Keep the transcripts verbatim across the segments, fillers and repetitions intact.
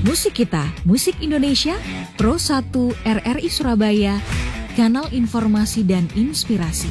Musik Kita, Musik Indonesia, Pro satu R R I Surabaya, kanal informasi dan inspirasi.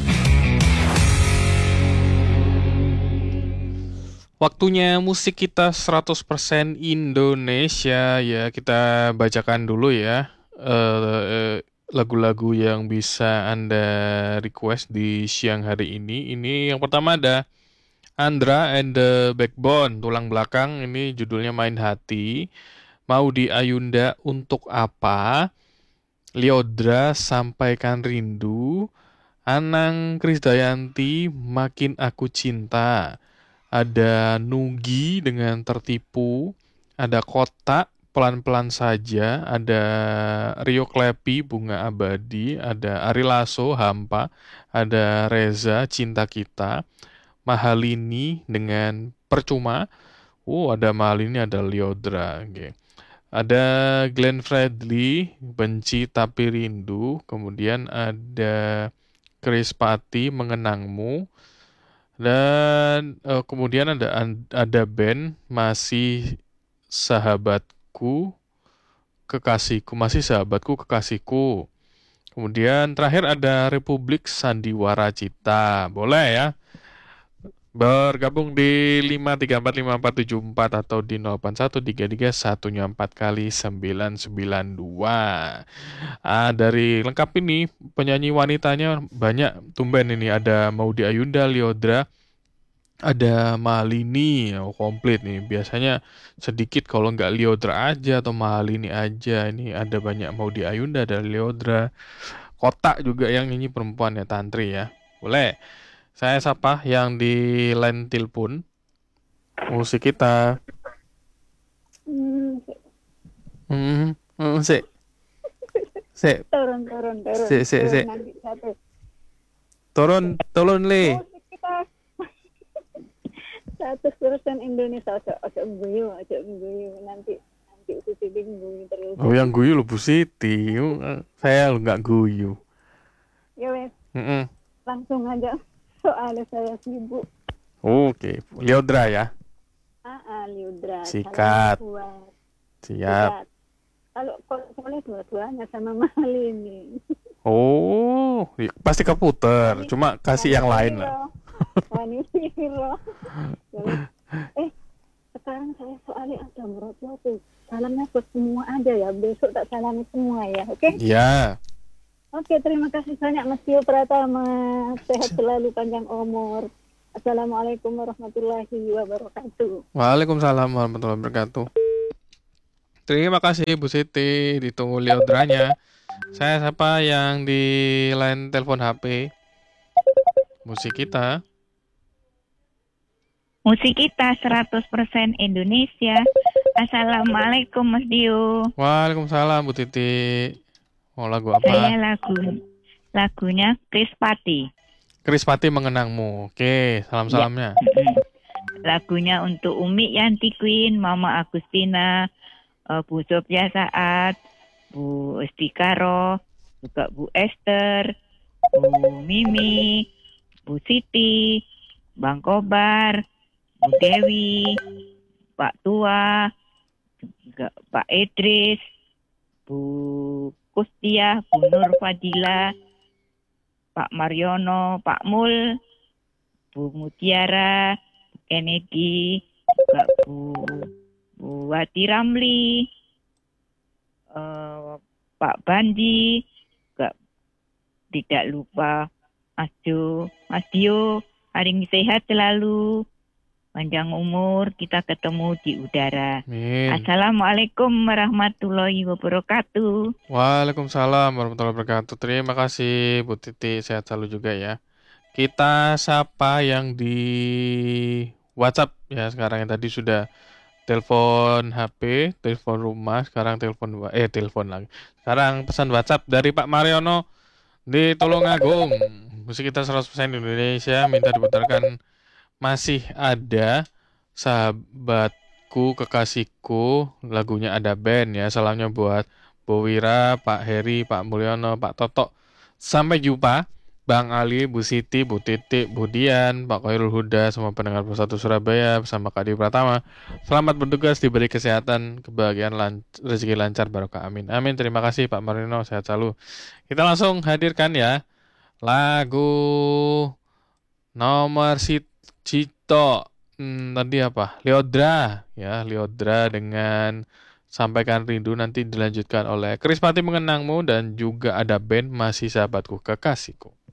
Waktunya musik kita seratus persen Indonesia ya. Kita bacakan dulu ya eh, lagu-lagu yang bisa Anda request di siang hari ini. Ini yang pertama ada Andra and the Backbone, Tulang Belakang. Ini judulnya Main Hati. Maudy Ayunda, Untuk Apa. Lyodra, Sampaikan Rindu. Anang Krisdayanti, Makin Aku Cinta. Ada Nugi dengan Tertipu, ada Kotak, Pelan-Pelan Saja, ada Rio Klepi, Bunga Abadi, ada Ari Lasso, Hampa, ada Reza, Cinta Kita, Mahalini dengan Percuma, oh ada Mahalini, ada Lyodra, okay. Ada Glenn Fredly, Benci Tapi Rindu, kemudian ada Chris Patti, Mengenangmu. Dan uh, kemudian ada ada band Masih Sahabatku Kekasihku, Masih Sahabatku Kekasihku. Kemudian terakhir ada Republik Sandiwara Cita. Boleh ya bergabung di lima tiga empat lima empat tujuh empat atau di nol delapan satu tiga tiga satu empat kali sembilan sembilan dua. Ah, dari lengkap ini penyanyi wanitanya banyak tumben ini, ada Maudy Ayunda, Lyodra, ada Mahalini, oh, komplit nih. Biasanya sedikit kalau nggak Lyodra aja atau Mahalini aja. Ini ada banyak Maudy Ayunda, ada Lyodra. Kotak juga yang nyanyi perempuan ya, Tantri ya. Boleh. Saya sapa yang di line telepon. Musik Kita. Hmm, Hmm, hmm, sik. Sik. turun, turun, turun. Sik, sik, sik. Nanti satu. Turun, turun le. Musik Kita. Seratus persen Indonesia. Ojo, ojo guyu, ojo guyu. Nanti, nanti Siti guyu terus. Oh, yang guyu lu Bu Siti. Saya lu nggak guyu. Ya wes, Mm-mm. langsung aja. Soalnya saya sibuk. Oke, Lyodra ya. Ah, ah, Lyodra. Sikat. Salam buat Siap. Sikat. Kalau kalau boleh dua-duanya sama Mahalini. Oh, iya, pasti keputer. Cuma kasih yang lain lah. Wanita loh. Eh, sekarang saya soalnya ada mertua tuh. Salamnya buat semua aja ya. Besok tak salami semua ya, oke? Okay? Iya. Oke, terima kasih banyak Mas Tio Pratama. Sehat selalu, panjang umur. Assalamualaikum warahmatullahi wabarakatuh. Waalaikumsalam warahmatullahi wabarakatuh. Terima kasih Bu Siti, ditunggu Lyodranya. Saya siapa yang di line telepon H P? Musik Kita. Musik Kita seratus persen Indonesia. Assalamualaikum Mas Dio. Waalaikumsalam Bu Titi. Mau lagu apa? Saya lagu lagunya Chris Patti. Chris Patti, Mengenangmu. Oke, salam-salamnya. Ya. Lagunya untuk Umi Yanti Queen, Mama Agustina, uh, Bu Sofia Saat, Bu Estikaro, juga Bu Esther, Bu Mimi, Bu Siti, Bang Kobar, Bu Dewi, Pak Tua, juga Pak Idris, Bu Kustia, Bu Nur Fadila, Pak Mariono, Pak Mul, Bu Mutiara, Bu Kennedy, juga Bu, Bu Wati Ramli, uh, Pak Bandi, juga tidak lupa Mas Jo, Mas Dio, hari ini sehat selalu. Panjang umur, kita ketemu di udara. Amin. Assalamualaikum warahmatullahi wabarakatuh. Waalaikumsalam warahmatullahi wabarakatuh. Terima kasih Bu Titi, sehat selalu juga ya. Kita sapa yang di WhatsApp ya sekarang, yang tadi sudah telepon H P, telepon rumah, sekarang telepon eh telepon lagi. Sekarang pesan WhatsApp dari Pak Mariono di Tulungagung. Musik Kita seratus persen Indonesia, minta diputarkan Masih Ada Sahabatku Kekasihku, lagunya Ada Band ya. Salamnya buat Bu Wira, Pak Heri, Pak Mulyono, Pak Toto. Sampai jumpa Bang Ali, Bu Siti, Bu Titik, Bu Dian, Pak Khairul Huda, semua pendengar Persatu Surabaya bersama Kak Di Pratama. Selamat bertugas, diberi kesehatan, kebahagiaan, lan- rezeki lancar, barokah. Amin. Amin. Terima kasih Pak Marino, sehat selalu. Kita langsung hadirkan ya lagu nomor si Cito. Hmm, tadi apa? Leodra ya, Leodra dengan Sampaikan Rindu, nanti dilanjutkan oleh Krispati Mengenangmu dan juga ada band Masih Sahabatku Kekasihku.